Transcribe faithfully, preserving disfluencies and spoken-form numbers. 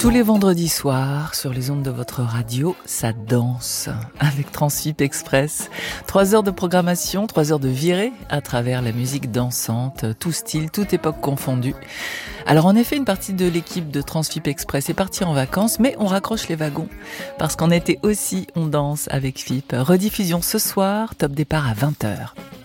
Tous les vendredis soirs, sur les ondes de votre radio, ça danse avec Transfip Express. Trois heures de programmation, trois heures de virée à travers la musique dansante, tout style, toute époque confondue. Alors en effet, une partie de l'équipe de Transfip Express est partie en vacances, mais on raccroche les wagons parce qu'en été aussi, on danse avec F I P. Rediffusion ce soir, top départ à vingt heures.